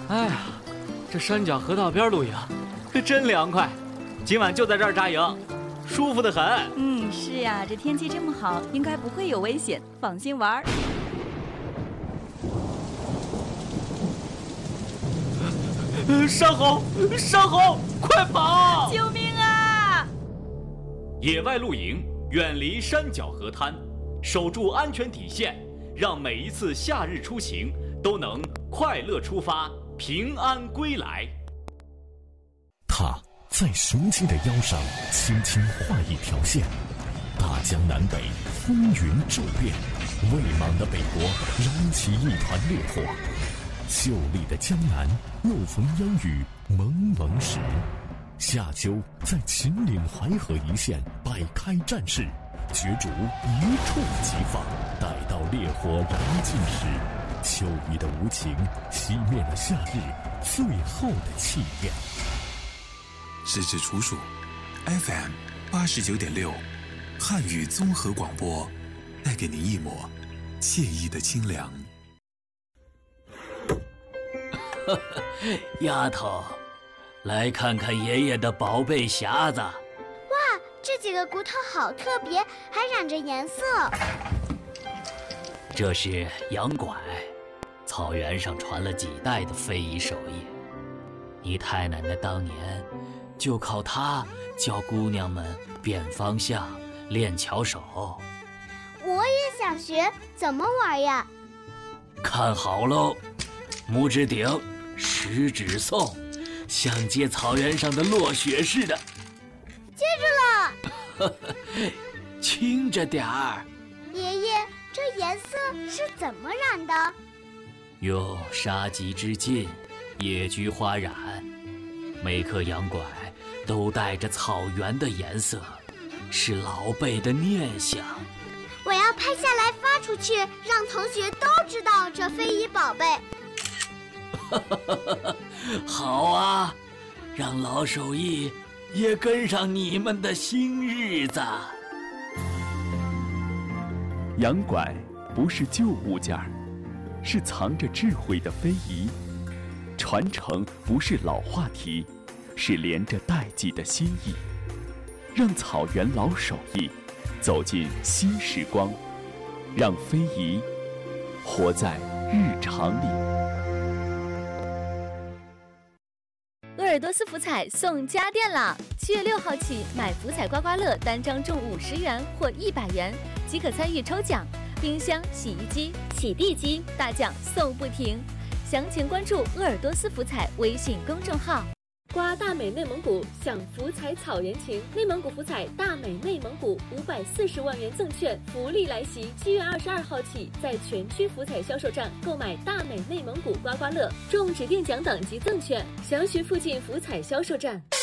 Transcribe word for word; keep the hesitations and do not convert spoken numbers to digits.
哎呀，这山脚河道边露营可真凉快，今晚就在这儿扎营，舒服得很。 嗯，是呀，这天气这么好，应该不会有危险，放心玩。 山猴，山猴，快跑！ 救命啊！ 野外露营，远离山脚河滩，守住安全底线，让每一次夏日出行都能快乐出发，平安归来。 他在雄鸡的腰上轻轻画一条线，大江南北风云骤变，未茫的北国燃起一团烈火。秀丽的江南又逢烟雨蒙蒙时，夏秋在秦岭淮河一线摆开战事，角逐一触即发。待到烈火燃尽时，秋雨的无情熄灭了夏日最后的气焰。 是指处暑 F M 八十九点六，汉语综合广播，带给您一抹惬意的清凉。 丫头，来看看爷爷的宝贝匣子。哇， 这几个骨头好特别，还染着颜色。 这是羊拐，草原上传了几代的非遗手艺。你太奶奶当年就靠它教姑娘们辨方向、练巧手。 我也想学，怎么玩呀？ 看好喽，拇指顶，食指送，像接草原上的落雪似的。 接住了。 轻着点儿。 爷爷，这颜色是怎么染的？ 用杀鸡之劲，野菊花染。每颗羊拐都带着草原的颜色，是老辈的念想。 我要拍下来发出去，让同学都知道这非遗宝贝。 好啊，让老手艺也跟上你们的新日子。 羊拐不是旧物件儿，是藏着智慧的非遗；传承不是老话题，是连着代际的心意。让草原老手艺走进新时光，让非遗活在日常里。 鄂尔多斯福彩送家电啦！七月六号起，买福彩刮刮乐单张中五十元或一百元，即可参与抽奖。冰箱、洗衣机、洗地机大奖送不停。详情关注鄂尔多斯福彩微信公众号。 刮大美内蒙古，享福彩草原情。内蒙古福彩大美内蒙古五百四十万元赠券福利来袭！七月二十二号起，在全区福彩销售站购买大美内蒙古刮刮乐，中指定奖等及赠券。详询附近福彩销售站。